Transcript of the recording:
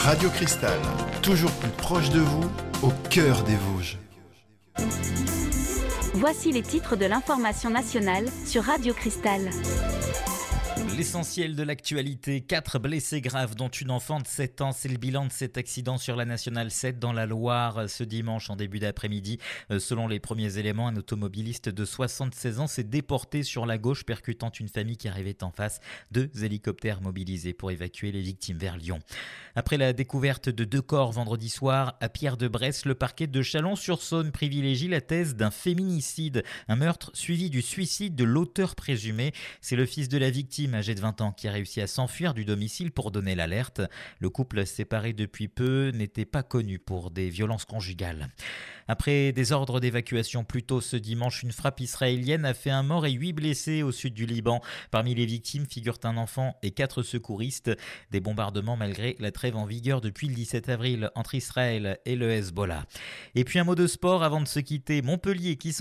Radio Cristal, toujours plus proche de vous, au cœur des Vosges. Voici les titres de l'information nationale sur Radio Cristal. L'essentiel de l'actualité, 4 blessés graves dont une enfant de 7 ans. C'est le bilan de cet accident sur la Nationale 7 dans la Loire ce dimanche en début d'après-midi. Selon les premiers éléments, un automobiliste de 76 ans s'est déporté sur la gauche percutant une famille qui arrivait en face. 2 hélicoptères mobilisés pour évacuer les victimes vers Lyon. Après la découverte de 2 corps vendredi soir à Pierre-de-Bresse, le parquet de Chalon-sur-Saône privilégie la thèse d'un féminicide. Un meurtre suivi du suicide de l'auteur présumé. C'est le fils de la victime, âgé de 20 ans, qui a réussi à s'enfuir du domicile pour donner l'alerte. Le couple séparé depuis peu n'était pas connu pour des violences conjugales. Après des ordres d'évacuation plus tôt ce dimanche, une frappe israélienne a fait un mort et 8 blessés au sud du Liban. Parmi les victimes figurent un enfant et 4 secouristes. Des bombardements malgré la trêve en vigueur depuis le 17 avril entre Israël et le Hezbollah. Et puis un mot de sport avant de se quitter. Montpellier qui